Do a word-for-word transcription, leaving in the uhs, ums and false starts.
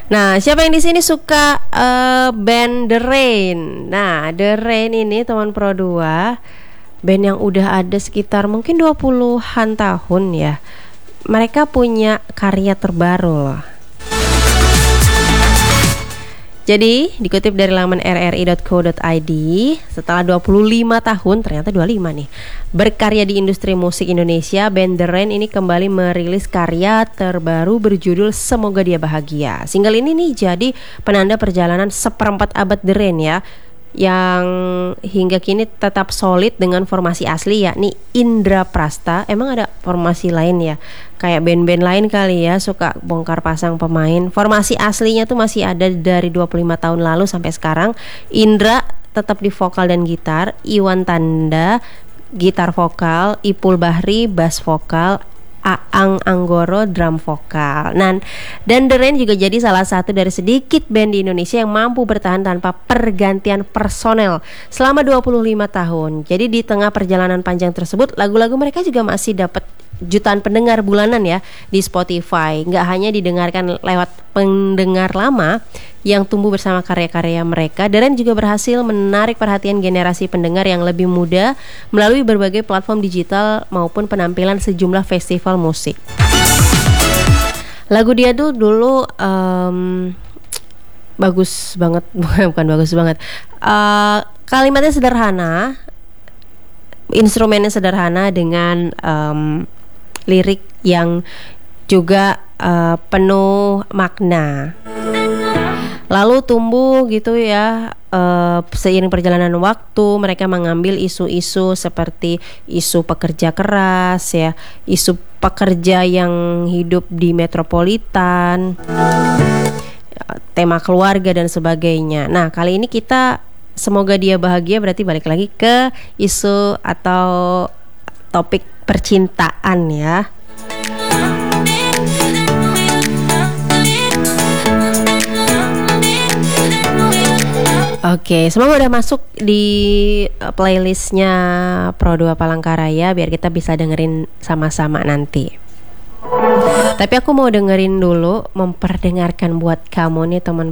Nah, siapa yang di sini suka uh, band The Rain? Nah, The Rain ini teman Pro dua, band yang udah ada sekitar mungkin dua puluhan tahun ya. Mereka punya karya terbaru loh. Jadi, dikutip dari laman r r i dot co dot i d, setelah dua puluh lima tahun, ternyata dua puluh lima nih, berkarya di industri musik Indonesia, band The Rain ini kembali merilis karya terbaru berjudul Semoga Dia Bahagia. Single ini nih jadi penanda perjalanan seperempat abad The Rain ya, yang hingga kini tetap solid dengan formasi asli yakni Indra Prasta. Emang ada formasi lain ya? Kayak band-band lain kali ya suka bongkar pasang pemain. Formasi aslinya tuh masih ada dari dua puluh lima tahun lalu sampai sekarang. Indra tetap di vokal dan gitar, Iwan Tanda gitar vokal, Ipul Bahri bass vokal, Aang Anggoro drum vokal. Nah, dan The Rain juga jadi salah satu dari sedikit band di Indonesia yang mampu bertahan tanpa pergantian personel selama dua puluh lima tahun. Jadi di tengah perjalanan panjang tersebut, lagu-lagu mereka juga masih dapat jutaan pendengar bulanan ya di Spotify. Nggak hanya didengarkan lewat pendengar lama yang tumbuh bersama karya-karya mereka, The Rain juga berhasil menarik perhatian generasi pendengar yang lebih muda melalui berbagai platform digital maupun penampilan sejumlah festival musik. Lagu dia tuh dulu um, bagus banget, bukan bagus banget. Uh, kalimatnya sederhana, instrumennya sederhana dengan um, lirik yang juga uh, penuh makna. Lalu tumbuh gitu ya, uh, seiring perjalanan waktu mereka mengambil isu-isu seperti isu pekerja keras ya, isu pekerja yang hidup di metropolitan, tema keluarga dan sebagainya. Nah, kali ini kita Semoga Dia Bahagia berarti balik lagi ke isu atau topik percintaan ya. Oke, semoga udah masuk di playlistnya Pro dua Palangkaraya biar kita bisa dengerin sama-sama nanti. Tapi aku mau dengerin dulu, memperdengarkan buat kamu nih teman